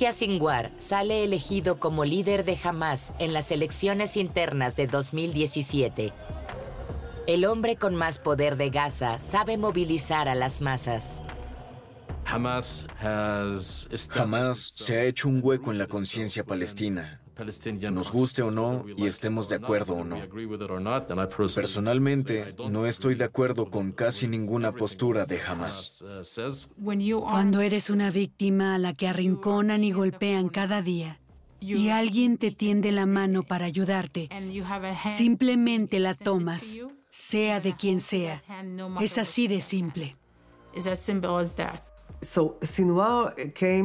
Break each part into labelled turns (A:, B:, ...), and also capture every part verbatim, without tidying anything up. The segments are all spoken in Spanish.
A: Yahya Sinwar sale elegido como líder de Hamás en las elecciones internas de dos mil diecisiete. El hombre con más poder de Gaza sabe movilizar a las masas.
B: Hamás
C: se ha hecho un hueco en la conciencia palestina, nos guste o no y estemos de acuerdo o no. Personalmente, no estoy de acuerdo con casi ninguna postura de Hamás.
D: Cuando eres una víctima a la que arrinconan y golpean cada día, y alguien te tiende la mano para ayudarte, simplemente la tomas, sea de quien sea. Es así de simple.
E: Sinwar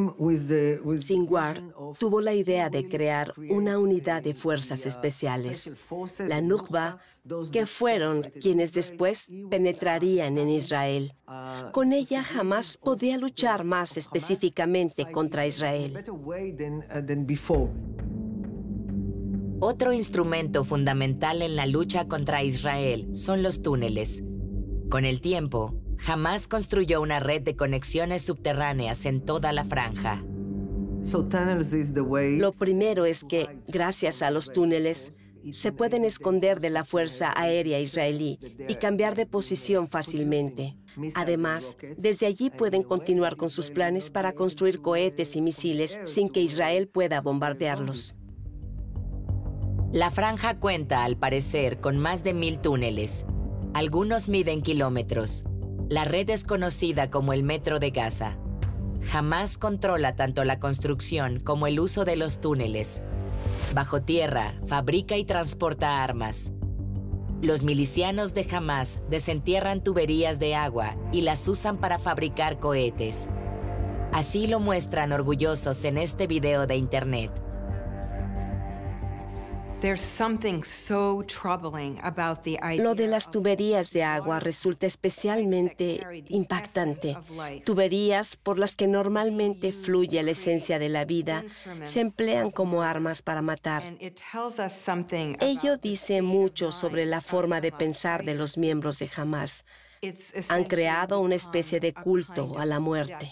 F: tuvo la idea de crear una unidad de fuerzas especiales, la Nukba, que fueron quienes después penetrarían en Israel. Con ella jamás podía luchar más específicamente contra Israel.
A: Otro instrumento fundamental en la lucha contra Israel son los túneles. Con el tiempo, Hamás construyó una red de conexiones subterráneas en toda la franja.
F: Lo primero es que, gracias a los túneles, se pueden esconder de la fuerza aérea israelí y cambiar de posición fácilmente. Además, desde allí pueden continuar con sus planes para construir cohetes y misiles sin que Israel pueda bombardearlos.
A: La franja cuenta, al parecer, con más de mil túneles. Algunos miden kilómetros. La red es conocida como el Metro de Gaza. Hamás controla tanto la construcción como el uso de los túneles. Bajo tierra, fabrica y transporta armas. Los milicianos de Hamás desentierran tuberías de agua y las usan para fabricar cohetes. Así lo muestran orgullosos en este video de internet.
F: Lo de las tuberías de agua resulta especialmente impactante. Tuberías por las que normalmente fluye la esencia de la vida se emplean como armas para matar. Ello dice mucho sobre la forma de pensar de los miembros de Hamás. Han creado una especie de culto a la muerte.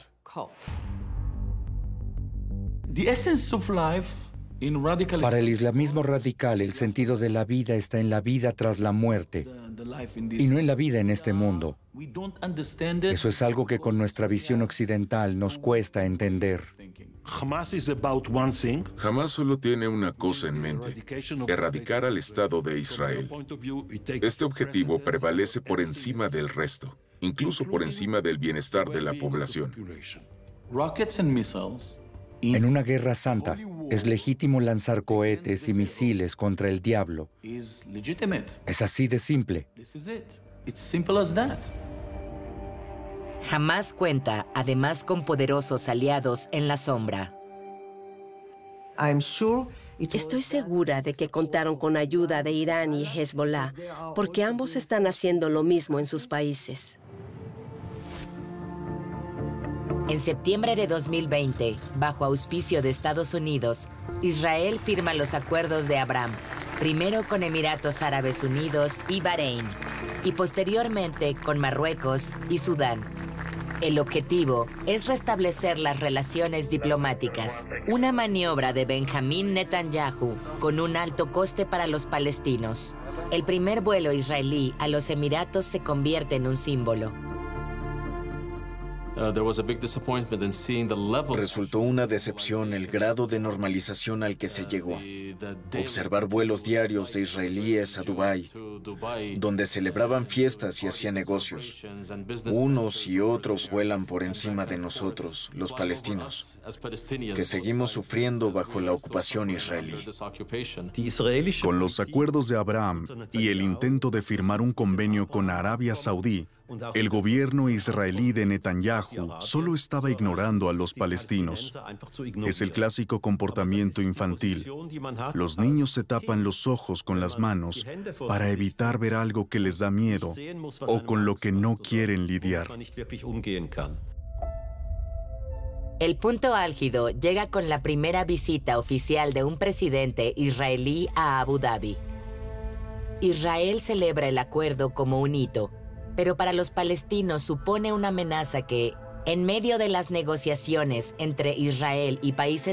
G: Para el islamismo radical, el sentido de la vida está en la vida tras la muerte y no en la vida en este mundo. Eso es algo que con nuestra visión occidental nos cuesta entender.
H: Hamás solo tiene una cosa en mente: erradicar al Estado de Israel. Este objetivo prevalece por encima del resto, incluso por encima del bienestar de la población.
G: En una guerra santa, es legítimo lanzar cohetes y misiles contra el diablo. Es así de simple.
A: Hamás cuenta, además, con poderosos aliados en la sombra.
F: Estoy segura de que contaron con ayuda de Irán y Hezbollah, porque ambos están haciendo lo mismo en sus países.
A: En septiembre de dos mil veinte, bajo auspicio de Estados Unidos, Israel firma los acuerdos de Abraham, primero con Emiratos Árabes Unidos y Bahrein, y posteriormente con Marruecos y Sudán. El objetivo es restablecer las relaciones diplomáticas, una maniobra de Benjamín Netanyahu con un alto coste para los palestinos. El primer vuelo israelí a los Emiratos se convierte en un símbolo.
C: Resultó una decepción el grado de normalización al que se llegó. Observar vuelos diarios de israelíes a Dubái, donde celebraban fiestas y hacían negocios. Unos y otros vuelan por encima de nosotros, los palestinos, que seguimos sufriendo bajo la ocupación israelí.
I: Con los acuerdos de Abraham y el intento de firmar un convenio con Arabia Saudí, el gobierno israelí de Netanyahu solo estaba ignorando a los palestinos. Es el clásico comportamiento infantil. Los niños se tapan los ojos con las manos para evitar ver algo que les da miedo o con lo que no quieren lidiar.
A: El punto álgido llega con la primera visita oficial de un presidente israelí a Abu Dhabi. Israel celebra el acuerdo como un hito, pero para los palestinos supone una amenaza que, en medio de las negociaciones entre Israel y países